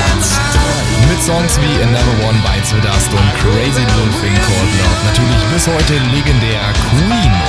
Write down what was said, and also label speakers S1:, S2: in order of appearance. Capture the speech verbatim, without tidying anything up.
S1: Mit Songs wie Another One Bites the Dust und Crazy Little Thing Called Love natürlich bis heute legendär Queen.